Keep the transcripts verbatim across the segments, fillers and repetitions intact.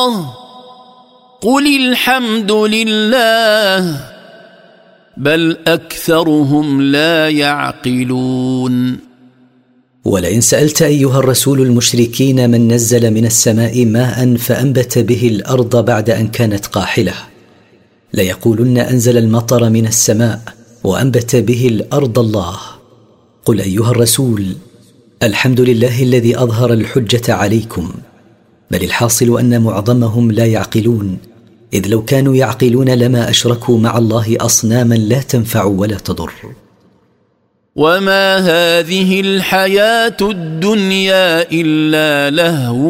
الله قل الحمد لله بل أكثرهم لا يعقلون. ولئن سألت أيها الرسول المشركين من نزل من السماء ماء فأنبت به الأرض بعد أن كانت قاحلة ليقولن أنزل المطر من السماء وأنبت به الأرض الله. قل أيها الرسول الحمد لله الذي أظهر الحجة عليكم، بل الحاصل أن معظمهم لا يعقلون، إذ لو كانوا يعقلون لما أشركوا مع الله أصناما لا تنفع ولا تضر. وما هذه الحياة الدنيا إلا لهو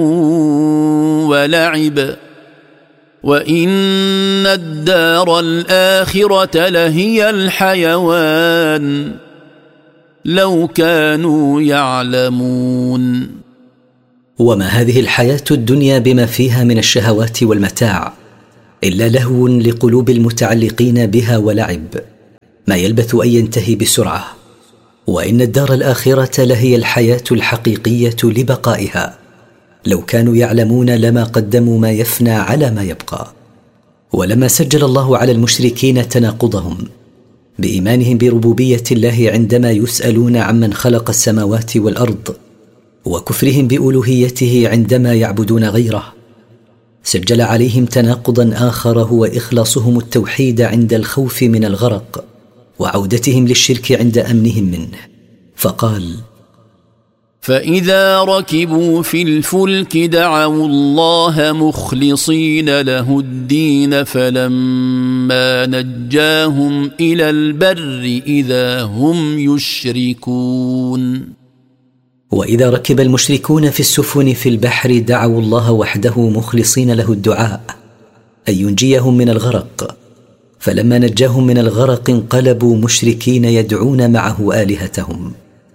ولعب وإن الدار الآخرة لهي الحيوان لو كانوا يعلمون. وما هذه الحياة الدنيا بما فيها من الشهوات والمتاع إلا لهو لقلوب المتعلقين بها ولعب، ما يلبث أن ينتهي بسرعة، وإن الدار الآخرة لهي الحياة الحقيقية لبقائها، لو كانوا يعلمون لما قدموا ما يفنى على ما يبقى. ولما سجل الله على المشركين تناقضهم بإيمانهم بربوبية الله عندما يسألون عمن خلق السماوات والأرض، وكفرهم بألوهيته عندما يعبدون غيره، سجل عليهم تناقضا آخر هو إخلاصهم التوحيد عند الخوف من الغرق، وعودتهم للشرك عند أمنهم منه، فقال: فإذا ركبوا في الفلك دعوا الله مخلصين له الدين فلما نجاهم إلى البر إذا هم يشركون. وإذا ركب المشركون في السفن في البحر دعوا الله وحده مخلصين له الدعاء أن ينجيهم من الغرق، فلما نجاهم من الغرق انقلبوا مشركين يدعون معه آلهتهم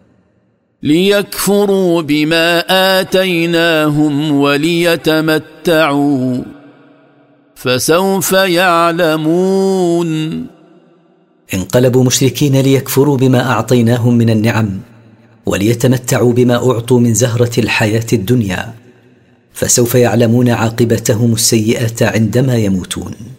ليكفروا بما آتيناهم وليتمتعوا فسوف يعلمون. انقلبوا مشركين ليكفروا بما أعطيناهم من النعم وليتمتعوا بما أعطوا من زهرة الحياة الدنيا، فسوف يعلمون عاقبتهم السيئة عندما يموتون.